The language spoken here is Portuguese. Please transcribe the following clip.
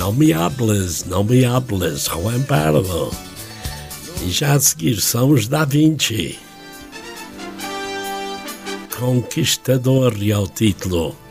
não me hables, Juan Pardo. E já a seguir são os Da Vinci. Conquistador e ao título.